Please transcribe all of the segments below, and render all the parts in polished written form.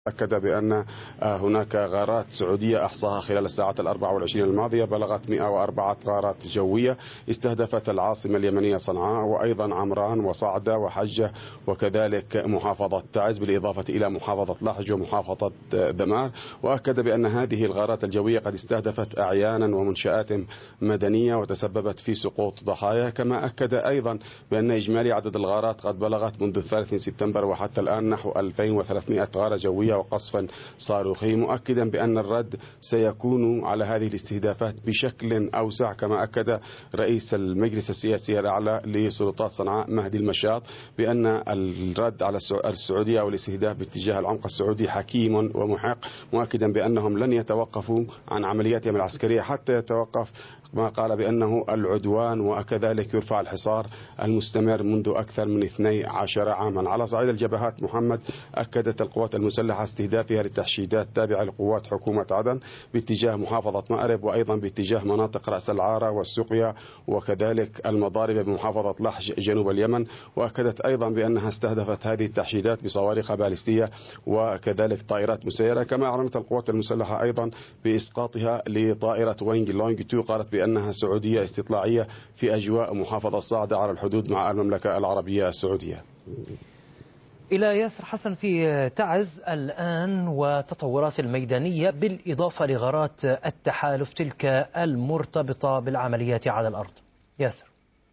أكد بأن هناك غارات سعودية أحصاها خلال الساعات 24 الماضية بلغت 104 غارات جوية استهدفت العاصمة اليمنية صنعاء وأيضا عمران وصعدة وحجة وكذلك محافظة تعز بالإضافة إلى محافظة لحج ومحافظة دمار. وأكد بأن هذه الغارات الجوية قد استهدفت أعيانا ومنشآت مدنية وتسببت في سقوط ضحايا. كما أكد أيضا بأن إجمالي عدد الغارات قد بلغت منذ 3 سبتمبر وحتى الآن نحو 2300 غارة جوية وقصفا صاروخي، مؤكدا بأن الرد سيكون على هذه الاستهدافات بشكل أوسع. كما أكد رئيس المجلس السياسي الأعلى لسلطات صنعاء مهدي المشاط بأن الرد على السعودية والاستهداف باتجاه العمق السعودي حكيم ومحق، مؤكدا بأنهم لن يتوقفوا عن عملياتهم العسكرية حتى يتوقف ما قال بأنه العدوان، وكذلك يرفع الحصار المستمر منذ أكثر من 12 عاما. على صعيد الجبهات محمد، أكدت القوات المسلحة استهدافها للتحشيدات التابعة لقوات حكومة عدن باتجاه محافظة مأرب وأيضا باتجاه مناطق رأس العارة والسقيا وكذلك المضاربة بمحافظة لحج جنوب اليمن. وأكدت أيضا بأنها استهدفت هذه التحشيدات بصواريخ باليستية وكذلك طائرات مسيرة. كما أعلنت القوات المسلحة أيضا بإسقاطها لطائرة وينغ لونغ 2 قالت بأنها سعودية استطلاعية في أجواء محافظة صعدة على الحدود مع المملكة العربية السعودية. إلى ياسر حسن في تعز الآن وتطورات الميدانية بالإضافة لغارات التحالف تلك المرتبطة بالعمليات على الأرض. ياسر.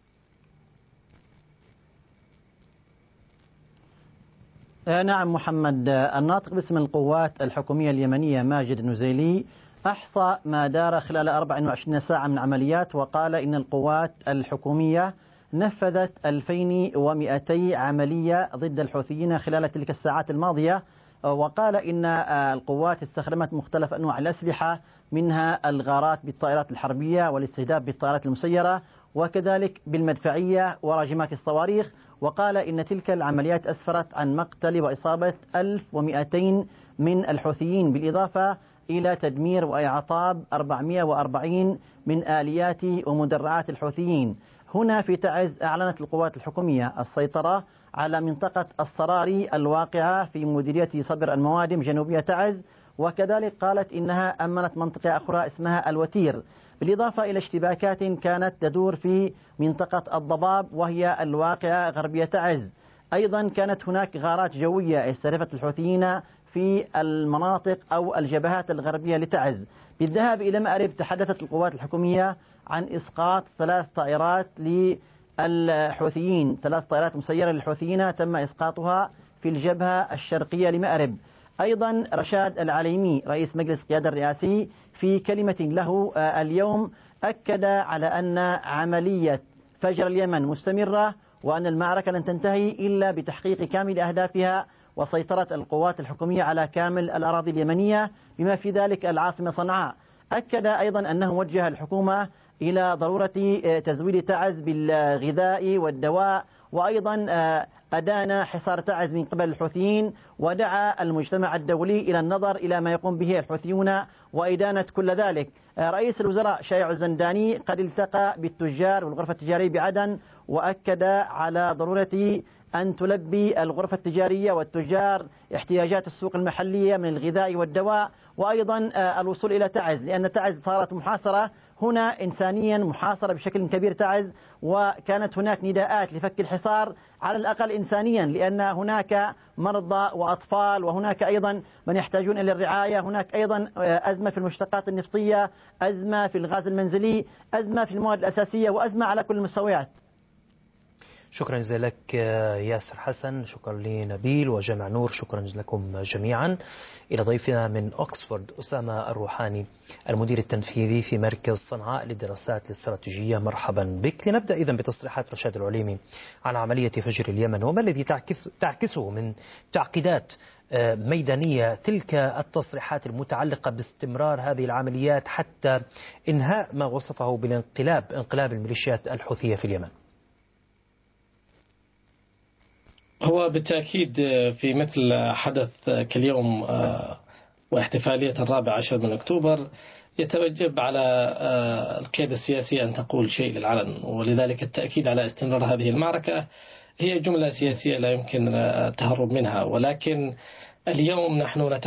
نعم محمد، الناطق باسم القوات الحكومية اليمنية ماجد النزيلي أحصى ما دار خلال 24 ساعة من عمليات، وقال إن القوات الحكومية نفذت 2200 عملية ضد الحوثيين خلال تلك الساعات الماضية. وقال إن القوات استخدمت مختلف أنواع الأسلحة منها الغارات بالطائرات الحربية والاستهداف بالطائرات المسيرة وكذلك بالمدفعية وراجمات الصواريخ. وقال إن تلك العمليات أسفرت عن مقتل وإصابة 1200 من الحوثيين بالإضافة إلى تدمير وإعطاب 440 من آليات ومدرعات الحوثيين. هنا في تعز أعلنت القوات الحكومية السيطرة على منطقة الصراري الواقعة في مديرية صبر الموادم جنوبية تعز، وكذلك قالت إنها أمنت منطقة أخرى اسمها الوتير، بالإضافة إلى اشتباكات كانت تدور في منطقة الضباب وهي الواقعة غربية تعز. أيضا كانت هناك غارات جوية استهدفت الحوثيين في المناطق أو الجبهات الغربية لتعز. بالذهاب إلى مأرب تحدثت القوات الحكومية عن إسقاط 3 طائرات للحوثيين، 3 طائرات مسيرة للحوثيين تم إسقاطها في الجبهة الشرقية لمأرب. أيضا رشاد العليمي رئيس مجلس القيادة الرئاسي في كلمة له اليوم أكد على أن عملية فجر اليمن مستمرة وأن المعركة لن تنتهي إلا بتحقيق كامل أهدافها وسيطرة القوات الحكومية على كامل الأراضي اليمنية بما في ذلك العاصمة صنعاء. أكد أيضا أنه وجه الحكومة إلى ضرورة تزويد تعز بالغذاء والدواء، وأيضا أدان حصار تعز من قبل الحوثيين، ودعا المجتمع الدولي إلى النظر إلى ما يقوم به الحوثيون وإدانة كل ذلك. رئيس الوزراء شايع الزنداني قد التقى بالتجار والغرفة التجارية بعدن وأكد على ضرورة أن تلبي الغرفة التجارية والتجار احتياجات السوق المحلية من الغذاء والدواء، وأيضا الوصول إلى تعز لأن تعز صارت محاصرة هنا إنسانيا، محاصرة بشكل كبير تعز، وكانت هناك نداءات لفك الحصار على الأقل إنسانيا لأن هناك مرضى وأطفال وهناك أيضا من يحتاجون إلى الرعاية، هناك أيضا أزمة في المشتقات النفطية، أزمة في الغاز المنزلي، أزمة في المواد الأساسية، وأزمة على كل المستويات. شكرا جزيلا لك ياسر حسن، شكرا لنبيل وجمع نور، شكرا لكم جميعا. إلى ضيفنا من أكسفورد أسامة الروحاني المدير التنفيذي في مركز صنعاء للدراسات الاستراتيجية، مرحبا بك. لنبدأ إذن بتصريحات رشاد العليمي عن عملية فجر اليمن وما الذي تعكسه من تعقيدات ميدانية تلك التصريحات المتعلقة باستمرار هذه العمليات حتى إنهاء ما وصفه بالانقلاب، انقلاب الميليشيات الحوثية في اليمن. هو بالتأكيد في مثل حدث كاليوم واحتفالية 14 من أكتوبر يتوجب على القيادة السياسية أن تقول شيء للعلن، ولذلك التأكيد على استمرار هذه المعركة هي جملة سياسية لا يمكن التهرب منها. ولكن اليوم نحن